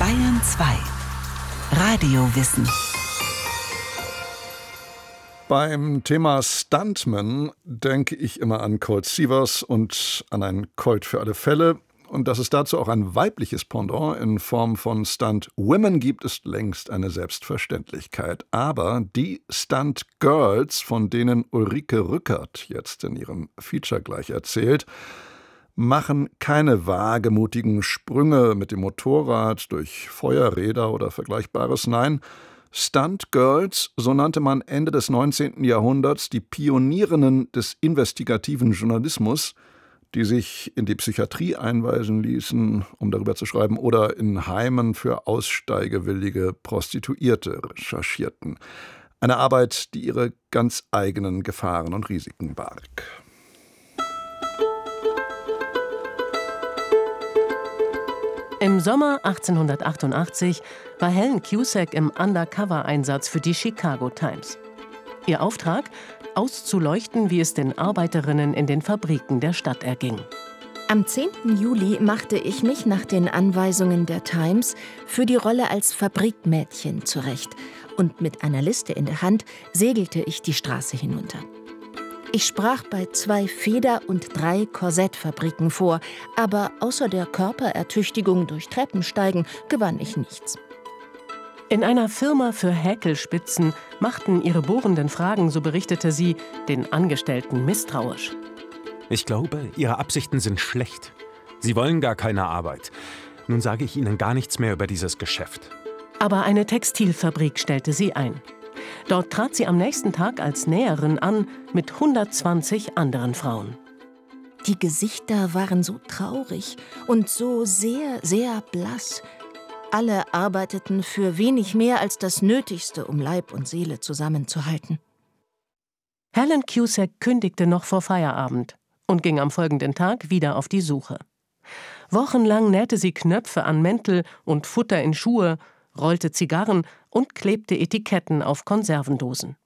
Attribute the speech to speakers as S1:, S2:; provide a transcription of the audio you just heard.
S1: Bayern 2 Radiowissen.
S2: Beim Thema Stuntman denke ich immer an Colt Sievers und an ein Colt für alle Fälle. Und dass es dazu auch ein weibliches Pendant in Form von Stunt-Women gibt, ist längst eine Selbstverständlichkeit. Aber die Stunt-Girls, von denen Ulrike Rückert jetzt in ihrem Feature gleich erzählt, machen keine wagemutigen Sprünge mit dem Motorrad durch Feuerräder oder Vergleichbares. Nein, Stunt-Girls, so nannte man Ende des 19. Jahrhunderts die Pionierinnen des investigativen Journalismus, die sich in die Psychiatrie einweisen ließen, um darüber zu schreiben, oder in Heimen für aussteigewillige Prostituierte recherchierten. Eine Arbeit, die ihre ganz eigenen Gefahren und Risiken barg.
S3: Im Sommer 1888 war Helen Cusack im Undercover-Einsatz für die Chicago Times. Ihr Auftrag: auszuleuchten, wie es den Arbeiterinnen in den Fabriken der Stadt erging.
S4: Am 10. Juli machte ich mich nach den Anweisungen der Times für die Rolle als Fabrikmädchen zurecht und mit einer Liste in der Hand segelte ich die Straße hinunter. Ich sprach bei 2 Feder- und 3 Korsettfabriken vor, aber außer der Körperertüchtigung durch Treppensteigen gewann ich nichts.
S3: In einer Firma für Häkelspitzen machten ihre bohrenden Fragen, so berichtete sie, den Angestellten misstrauisch.
S5: Ich glaube, Ihre Absichten sind schlecht. Sie wollen gar keine Arbeit. Nun sage ich Ihnen gar nichts mehr über dieses Geschäft.
S3: Aber eine Textilfabrik stellte sie ein. Dort trat sie am nächsten Tag als Näherin an mit 120 anderen Frauen.
S4: Die Gesichter waren so traurig und so sehr, sehr blass. Alle arbeiteten für wenig mehr als das Nötigste, um Leib und Seele zusammenzuhalten.
S3: Helen Cusack kündigte noch vor Feierabend und ging am folgenden Tag wieder auf die Suche. Wochenlang nähte sie Knöpfe an Mäntel und Futter in Schuhe, rollte Zigarren und klebte Etiketten auf Konservendosen.